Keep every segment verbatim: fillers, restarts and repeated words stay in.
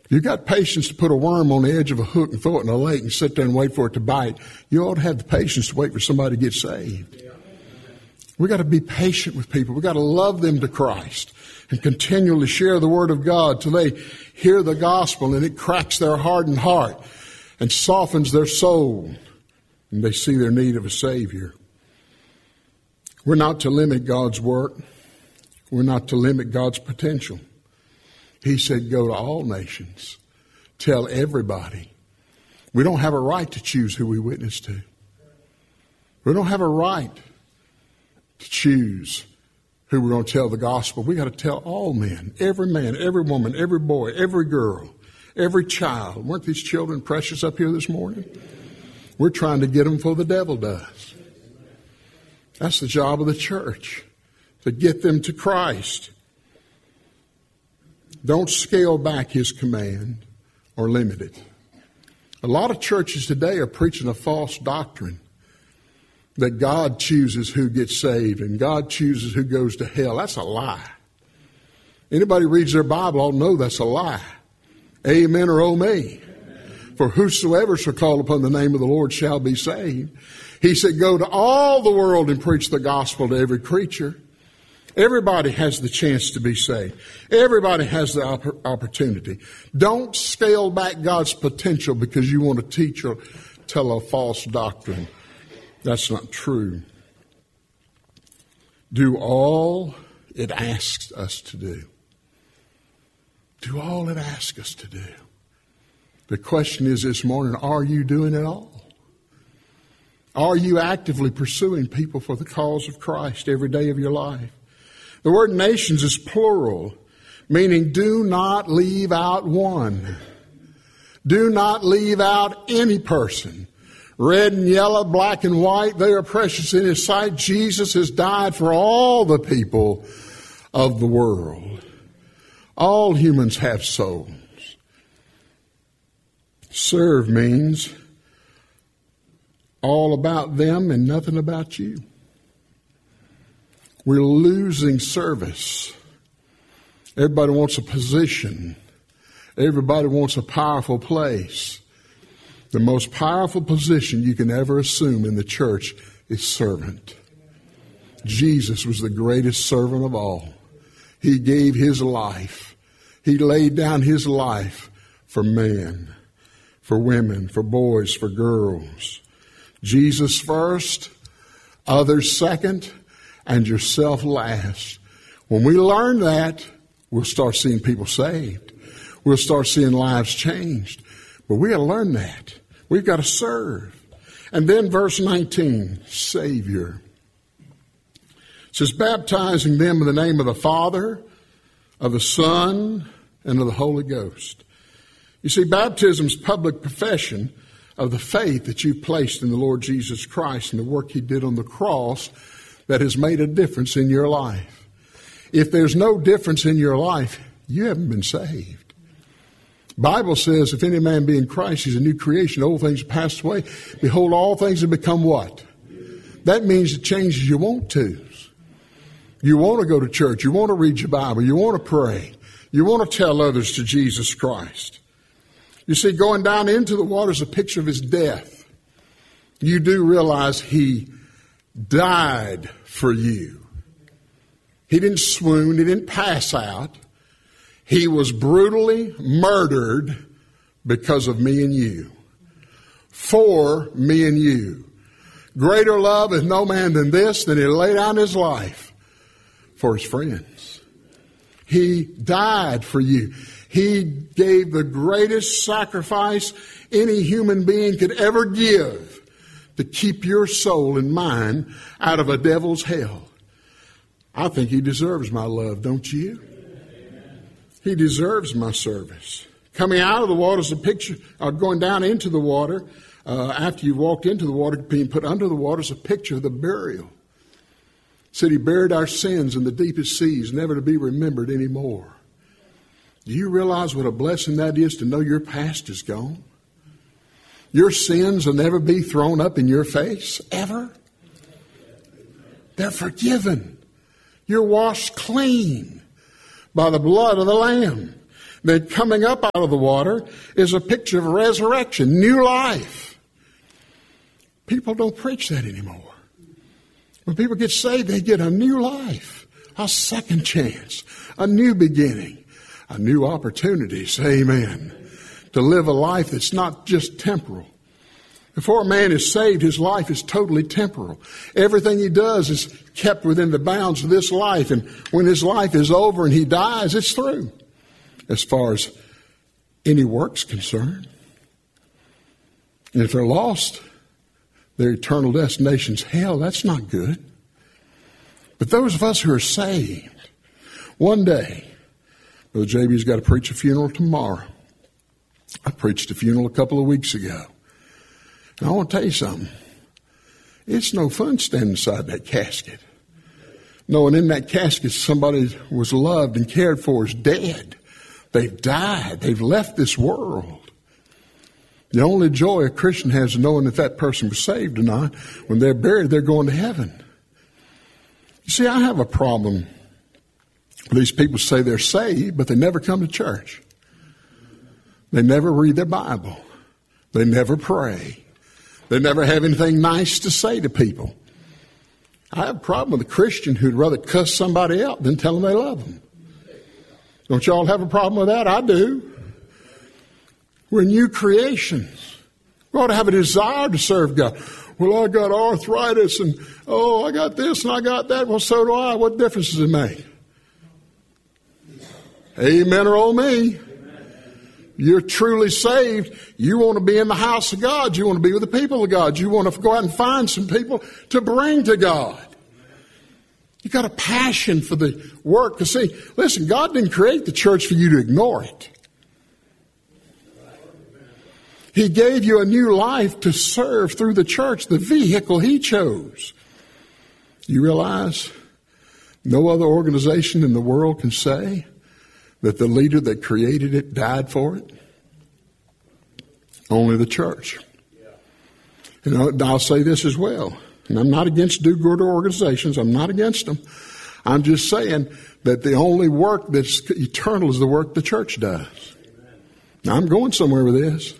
You got patience to put a worm on the edge of a hook and throw it in a lake and sit there and wait for it to bite. You ought to have the patience to wait for somebody to get saved. We got to be patient with people. We got to love them to Christ and continually share the Word of God till they hear the gospel and it cracks their hardened heart and softens their soul and they see their need of a Savior. We're not to limit God's work. We're not to limit God's potential. He said, go to all nations. Tell everybody. We don't have a right to choose who we witness to. We don't have a right to choose who we're going to tell the gospel. We got to tell all men, every man, every woman, every boy, every girl, every child. Weren't these children precious up here this morning? We're trying to get them before the devil does. That's the job of the church, to get them to Christ. Don't scale back his command or limit it. A lot of churches today are preaching a false doctrine that God chooses who gets saved and God chooses who goes to hell. That's a lie. Anybody reads their Bible ought to know that's a lie. Amen or oh me. For whosoever shall call upon the name of the Lord shall be saved. He said, go to all the world and preach the gospel to every creature. Everybody has the chance to be saved. Everybody has the opp- opportunity. Don't scale back God's potential because you want to teach or tell a false doctrine. That's not true. Do all it asks us to do. Do all it asks us to do. The question is this morning, are you doing it all? Are you actively pursuing people for the cause of Christ every day of your life? The word nations is plural, meaning do not leave out one. Do not leave out any person. Red and yellow, black and white, they are precious in his sight. Jesus has died for all the people of the world. All humans have souls. Serve means all about them and nothing about you. We're losing service. Everybody wants a position. Everybody wants a powerful place. The most powerful position you can ever assume in the church is servant. Jesus was the greatest servant of all. He gave his life. He laid down his life for man, for women, for boys, for girls. Jesus first, others second, and yourself last. When we learn that, we'll start seeing people saved. We'll start seeing lives changed. But we got to learn that. We've got to serve. And then verse nineteen, Savior. It says, baptizing them in the name of the Father, of the Son, and of the Holy Ghost. You see, baptism is public profession of the faith that you've placed in the Lord Jesus Christ and the work he did on the cross that has made a difference in your life. If there's no difference in your life, you haven't been saved. Bible says, if any man be in Christ, he's a new creation. Old things have passed away. Behold, all things have become what? That means it changes your want to. You want to go to church. You want to read your Bible. You want to pray. You want to tell others to Jesus Christ. You see, going down into the water is a picture of his death. You do realize he died for you. He didn't swoon. He didn't pass out. He was brutally murdered because of me and you. For me and you. Greater love is no man than this, than he laid down his life for his friends. He died for you. He gave the greatest sacrifice any human being could ever give to keep your soul and mine out of a devil's hell. I think he deserves my love, don't you? He deserves my service. Coming out of the water is a picture, or going down into the water, uh, after you walked into the water, being put under the water is a picture of the burial. It said he buried our sins in the deepest seas, never to be remembered anymore. Do you realize what a blessing that is to know your past is gone? Your sins will never be thrown up in your face, ever. They're forgiven. You're washed clean by the blood of the Lamb. Then coming up out of the water is a picture of resurrection, new life. People don't preach that anymore. When people get saved, they get a new life, a second chance, a new beginning, a new opportunity, say amen, to live a life that's not just temporal. Before a man is saved, his life is totally temporal. Everything he does is kept within the bounds of this life. And when his life is over and he dies, it's through. As far as any work's concerned. And if they're lost, their eternal destination's hell. That's not good. But those of us who are saved, one day, Brother J B's got to preach a funeral tomorrow. I preached a funeral a couple of weeks ago. And I want to tell you something. It's no fun standing inside that casket, knowing in that casket somebody was loved and cared for is dead. They've died. They've left this world. The only joy a Christian has is knowing if that person was saved or not. When they're buried, they're going to heaven. You see, I have a problem. These people say they're saved, but they never come to church. They never read their Bible. They never pray. They never have anything nice to say to people. I have a problem with a Christian who'd rather cuss somebody out than tell them they love them. Don't y'all have a problem with that? I do. We're new creations. We ought to have a desire to serve God. Well, I got arthritis and, oh, I got this and I got that. Well, so do I. What difference does it make? Amen or oh me. You're truly saved. You want to be in the house of God. You want to be with the people of God. You want to go out and find some people to bring to God. You got a passion for the work. To see, listen, God didn't create the church for you to ignore it. He gave you a new life to serve through the church, the vehicle He chose. You realize no other organization in the world can say that the leader that created it died for it? Only the church. And I'll say this as well. And I'm not against do-gooder organizations. I'm not against them. I'm just saying that the only work that's eternal is the work the church does. Now, I'm going somewhere with this.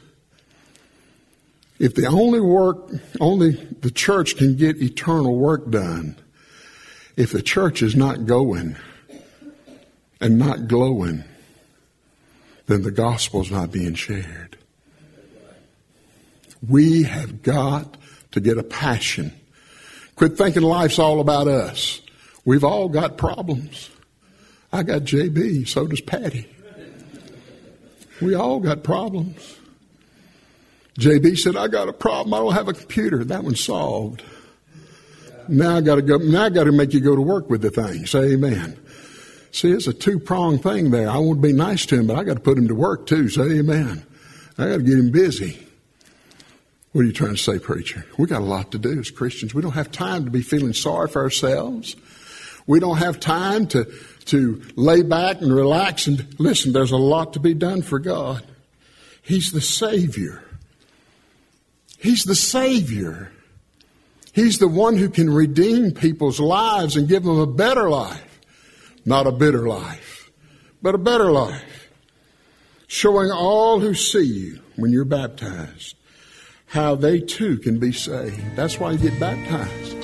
If the only work, only the church can get eternal work done, if the church is not going and not glowing, then the gospel's not being shared. We have got to get a passion. Quit thinking life's all about us. We've all got problems. I got J B, so does Patty. We all got problems. J B said, I got a problem. I don't have a computer. That one's solved. Now I got to go. Now I got to make you go to work with the thing. Say amen. See, it's a two-pronged thing there. I want to be nice to him, but I got to put him to work too. Say amen. I got to get him busy. What are you trying to say, preacher? We got a lot to do as Christians. We don't have time to be feeling sorry for ourselves. We don't have time to, to lay back and relax and listen. There's a lot to be done for God. He's the Savior. He's the Savior. He's the one who can redeem people's lives and give them a better life. Not a bitter life, but a better life. Showing all who see you when you're baptized how they too can be saved. That's why you get baptized.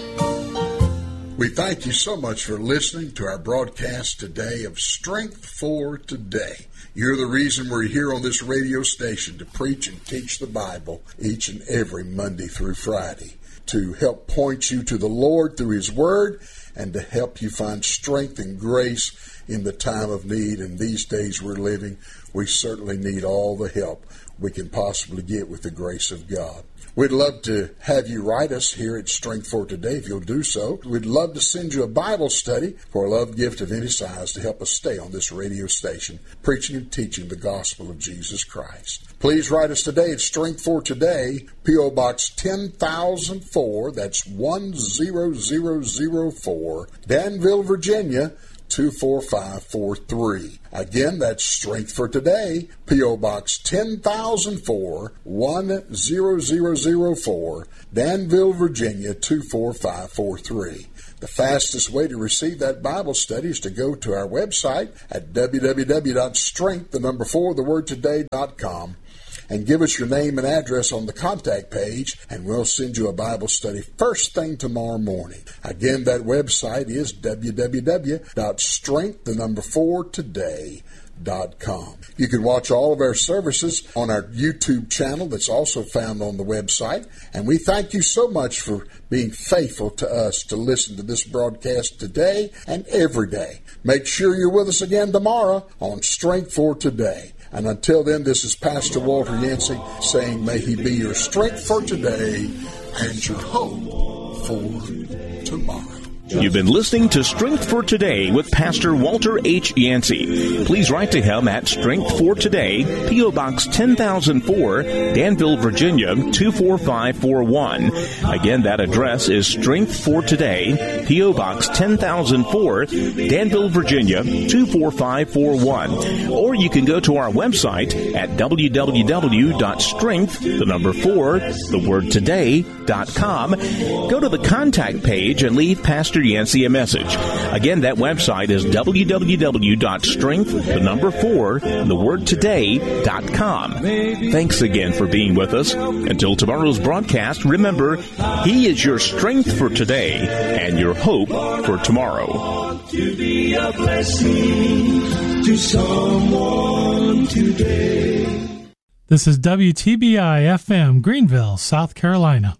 We thank you so much for listening to our broadcast today of Strength for Today. You're the reason we're here on this radio station to preach and teach the Bible each and every Monday through Friday, to help point you to the Lord through His Word and to help you find strength and grace in the time of need. And these days we're living, we certainly need all the help we can possibly get with the grace of God. We'd love to have you write us here at Strength for Today if you'll do so. We'd love to send you a Bible study for a love gift of any size to help us stay on this radio station, preaching and teaching the gospel of Jesus Christ. Please write us today at Strength for Today, P O. Box ten thousand four, that's one zero zero zero four, Danville, Virginia, two four five four three. Again, that's Strength for Today, P O. Box ten thousand four, one zero zero zero four, Danville, Virginia, two four five four three. The fastest way to receive that Bible study is to go to our website at w w w dot strength, the number four, the word today dot com, and give us your name and address on the contact page, and we'll send you a Bible study first thing tomorrow morning. Again, that website is w w w dot strength, the number four, today dot com. You can watch all of our services on our YouTube channel that's also found on the website, and we thank you so much for being faithful to us to listen to this broadcast today and every day. Make sure you're with us again tomorrow on Strength for Today. And until then, this is Pastor Walter Yancey saying, may he be your strength for today and your hope for tomorrow. You've been listening to Strength for Today with Pastor Walter H. Yancey. Please write to him at Strength for Today, P O. Box ten thousand four, Danville, Virginia, two four five four one. Again, that address is Strength for Today, P O. Box ten thousand four, Danville, Virginia, two four five four one. Or you can go to our website at w w w dot strength, the number four, the word today, dot com. Go to the contact page and leave Pastor Yancey a message. Again, that website is w w w dot strength, the number four, the word today, dot com. Thanks again for being with us. Until tomorrow's broadcast, remember, He is your strength for today and your hope for tomorrow. To be a blessing to someone today. This is W T B I F M, Greenville, South Carolina.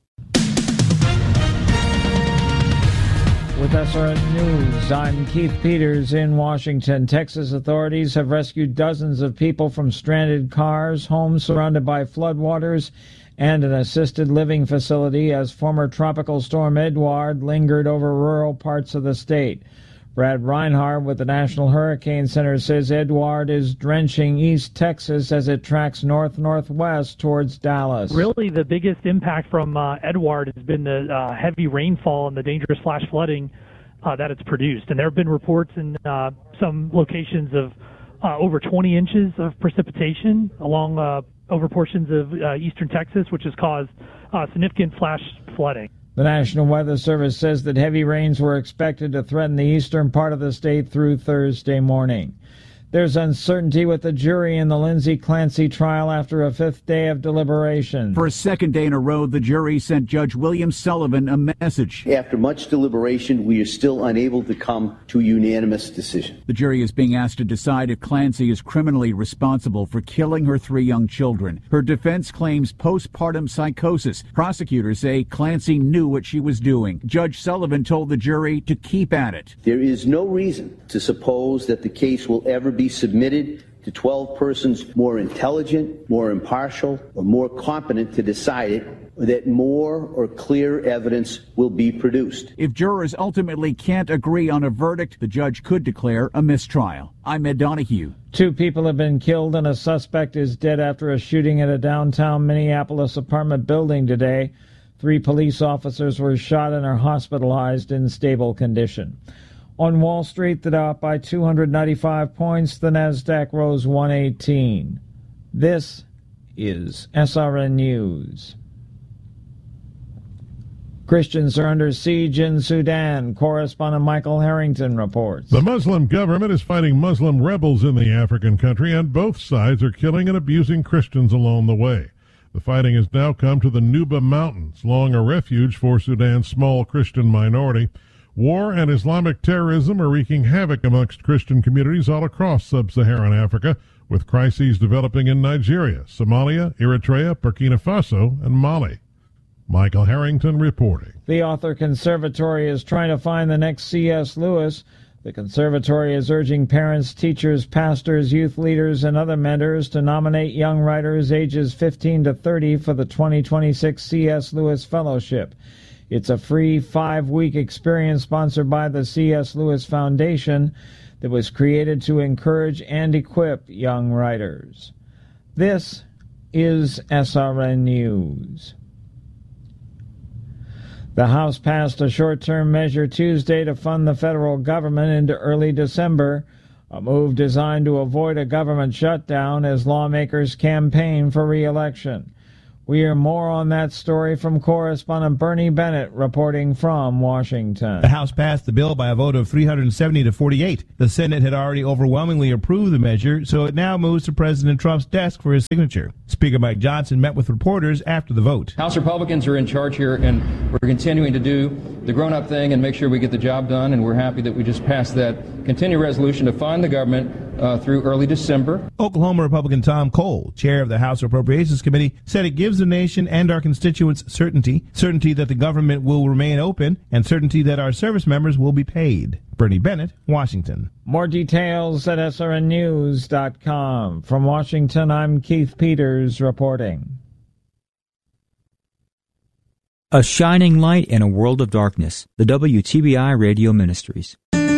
With S R N News, I'm Keith Peters in Washington. Texas authorities have rescued dozens of people from stranded cars, homes surrounded by floodwaters, and an assisted living facility as former Tropical Storm Edouard lingered over rural parts of the state. Brad Reinhardt with the National Hurricane Center says Edouard is drenching East Texas as it tracks north-northwest towards Dallas. Really, the biggest impact from uh, Edouard has been the uh, heavy rainfall and the dangerous flash flooding uh, that it's produced. And there have been reports in uh, some locations of uh, over twenty inches of precipitation along uh, over portions of uh, eastern Texas, which has caused uh, significant flash flooding. The National Weather Service says that heavy rains were expected to threaten the eastern part of the state through Thursday morning. There's uncertainty with the jury in the Lindsay Clancy trial after a fifth day of deliberation. For a second day in a row, the jury sent Judge William Sullivan a message. After much deliberation, we are still unable to come to a unanimous decision. The jury is being asked to decide if Clancy is criminally responsible for killing her three young children. Her defense claims postpartum psychosis. Prosecutors say Clancy knew what she was doing. Judge Sullivan told the jury to keep at it. There is no reason to suppose that the case will ever be submitted to twelve persons more intelligent, more impartial, or more competent to decide it, or that more or clear evidence will be produced. If jurors ultimately can't agree on a verdict, the judge could declare a mistrial. I'm Ed Donahue. Two people have been killed and a suspect is dead after a shooting at a downtown Minneapolis apartment building today. Three police officers were shot and are hospitalized in stable condition. On Wall Street, the Dow up by two hundred ninety-five points. The Nasdaq rose one eighteen. This is S R N News. Christians are under siege in Sudan. Correspondent Michael Harrington reports. The Muslim government is fighting Muslim rebels in the African country, and both sides are killing and abusing Christians along the way. The fighting has now come to the Nuba Mountains, long a refuge for Sudan's small Christian minority. War and Islamic terrorism are wreaking havoc amongst Christian communities all across sub-Saharan Africa, with crises developing in Nigeria, Somalia, Eritrea, Burkina Faso, and Mali. Michael Harrington reporting. The Author Conservatory is trying to find the next C S Lewis. The conservatory is urging parents, teachers, pastors, youth leaders, and other mentors to nominate young writers ages fifteen to thirty for the twenty twenty-six C S Lewis Fellowship. It's a free five-week experience sponsored by the C S Lewis Foundation that was created to encourage and equip young writers. This is S R N News. The House passed a short-term measure Tuesday to fund the federal government into early December, a move designed to avoid a government shutdown as lawmakers campaign for re-election. We hear more on that story from correspondent Bernie Bennett reporting from Washington. The House passed the bill by a vote of three hundred seventy to forty-eight. The Senate had already overwhelmingly approved the measure, so it now moves to President Trump's desk for his signature. Speaker Mike Johnson met with reporters after the vote. House Republicans are in charge here, and we're continuing to do the grown-up thing and make sure we get the job done, and we're happy that we just passed that continued resolution to fund the government uh, through early December. Oklahoma Republican Tom Cole, chair of the House Appropriations Committee, said it gives the nation and our constituents certainty, certainty that the government will remain open, and certainty that our service members will be paid. Bernie Bennett, Washington. More details at S R N news dot com. From Washington, I'm Keith Peters reporting. A shining light in a world of darkness. The W T B I Radio Ministries.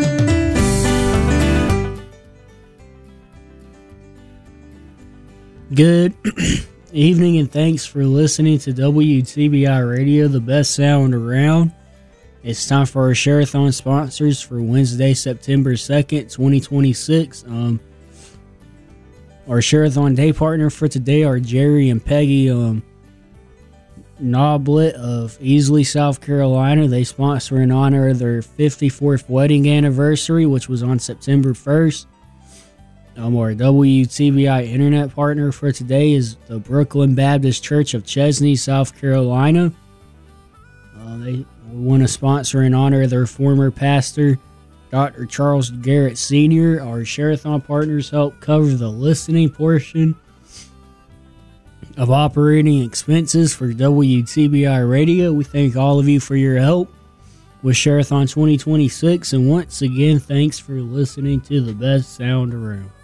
Good evening and thanks for listening to W T B I Radio, the best sound around. It's time for our Share-a-thon sponsors for Wednesday, September second, twenty twenty-six. Um, our Share-a-thon day partner for today are Jerry and Peggy um, Noblet of Easley, South Carolina. They sponsor in honor of their fifty-fourth wedding anniversary, which was on September first. Um, our W T B I internet partner for today is the Brooklyn Baptist Church of Chesney, South Carolina. Uh, they want to sponsor in honor of their former pastor, Doctor Charles Garrett Senior Our Share-a-thon partners help cover the listening portion of operating expenses for W T B I Radio. We thank all of you for your help with Share-a-thon twenty twenty-six, and once again, thanks for listening to the best sound around.